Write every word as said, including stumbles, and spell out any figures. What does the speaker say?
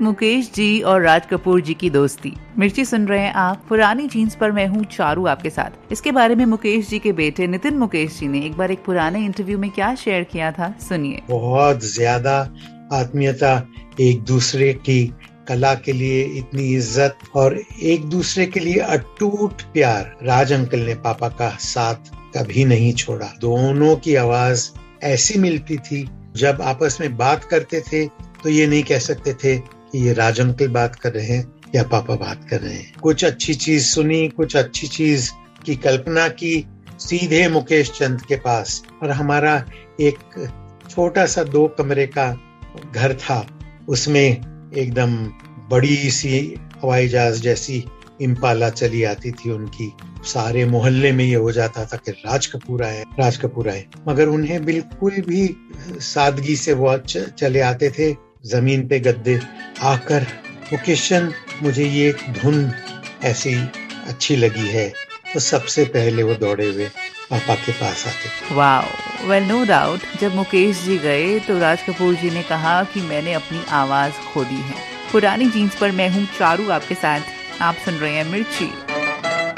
मुकेश जी और राज कपूर जी की दोस्ती। मिर्ची सुन रहे हैं आप पुरानी जीन्स पर, मैं हूँ चारू आपके साथ। इसके बारे में मुकेश जी के बेटे नितिन मुकेश जी ने एक बार एक पुराने इंटरव्यू में क्या शेयर किया था, सुनिए। बहुत ज्यादा आत्मीयता, एक दूसरे की कला के लिए इतनी इज्जत और एक दूसरे के लिए अटूट प्यार। राज अंकल ने पापा का साथ कभी नहीं छोड़ा। दोनों की आवाज ऐसी मिलती थी, जब आपस में बात करते थे तो ये नहीं कह सकते थे कि ये राज अंकल बात कर रहे हैं या पापा बात कर रहे हैं। कुछ अच्छी चीज सुनी, कुछ अच्छी चीज की कल्पना की, सीधे मुकेश चंद के पास। और हमारा एक छोटा सा दो कमरे का घर था, उसमें एकदम बड़ी सी हवाई जहाज जैसी इम्पाला चली आती थी उनकी। सारे मोहल्ले में ये हो जाता था कि राज कपूर आए, राज कपूर आए। मगर उन्हें बिल्कुल भी सादगी से वो चले आते थे जमीन पे गद्दे आकर, मुकेश चंद मुझे ये धुन ऐसी अच्छी लगी है, तो सबसे पहले वो दौड़े हुए पापा के पास आते। वाओ, वेल नो डाउट जब मुकेश जी गए तो राज कपूर जी ने कहा कि मैंने अपनी आवाज खो दी है। पुरानी जीन्स पर मैं हूँ चारू आपके साथ, आप सुन रहे हैं मिर्ची।